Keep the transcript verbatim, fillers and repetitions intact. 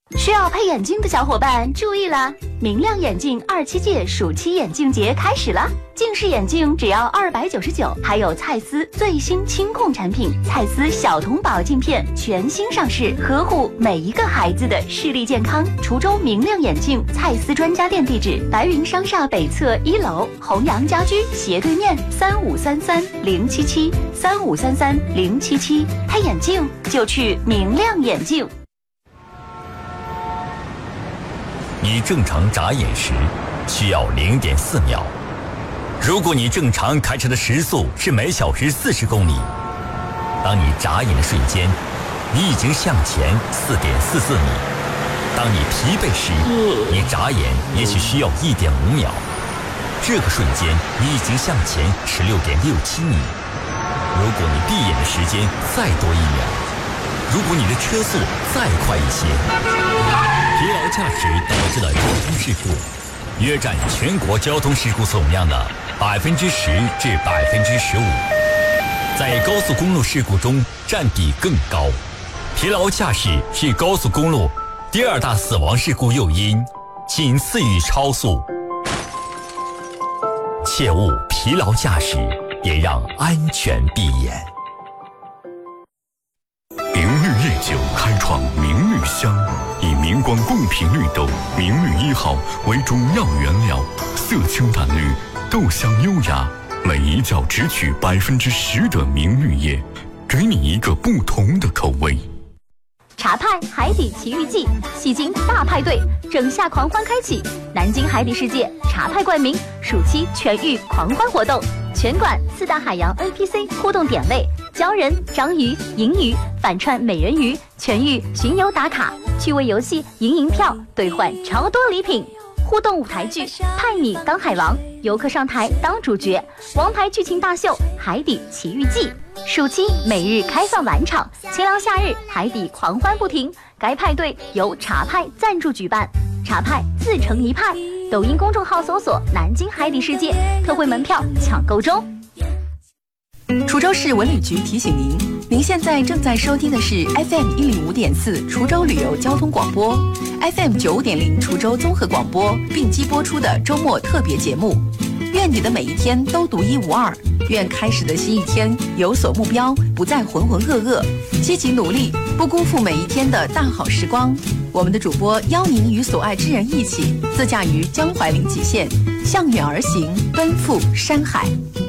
需要配眼镜的小伙伴注意啦！明亮眼镜二七届暑期眼镜节开始了，近视眼镜只要二百九十九，还有蔡司最新清控产品蔡司小童宝镜片全新上市，呵护每一个孩子的视力健康。滁州明亮眼镜蔡司专家店地址：白云商厦北侧一楼，弘阳家居斜对面，三五三三零七七三五三三零七七。配眼镜就去明亮眼镜。 你正常眨眼时需要 零点四秒，如果你正常开车的时速是每小时四十公里，当你眨眼的瞬间，你已经向前 四点四四米。当你疲惫时，你眨眼也许需要 一点五秒，这个瞬间你已经向前 十六点六七米。如果你闭眼的时间再多一秒，如果你的车速再快一些，疲劳驾驶导致的交通事故约占全国交通事故总量的百分之十至百分之十五，在高速公路事故中占比更高。疲劳驾驶是高速公路第二大死亡事故诱因，仅次于超速。切勿疲劳驾驶，也让安全闭眼。 明绿夜酒开创明绿香，以明光贡品绿豆明绿一号为主要原料，色清淡绿，豆香优雅，每一窖只取百分之十的明绿叶，给你一个不同的口味。 茶派海底奇遇记，戏精大派对，整夏狂欢开启！南京海底世界茶派冠名暑期全域狂欢活动，全馆四大海洋 N P C 互动点位，鲛人、章鱼、银鱼、反串美人鱼，全域巡游打卡，趣味游戏赢银票，兑换超多礼品。互动舞台剧派你当海王，游客上台当主角，王牌剧情大秀海底奇遇记。暑期每日开放晚场，清凉夏日海底狂欢不停。该派对由茶派赞助举办，茶派自成一派。抖音公众号搜索南京海底世界，特惠门票抢购中。 滁州市文旅局提醒您，您现在正在收听的是 F M 一零五点四滁州旅游交通广播， F M 九五点零滁州综合广播并机播出的周末特别节目。愿你的每一天都独一无二，愿开始的新一天有所目标，不再浑浑噩噩，积极努力，不辜负每一天的大好时光。我们的主播邀您与所爱之人一起，自驾于江淮临济县，向远而行，奔赴山海。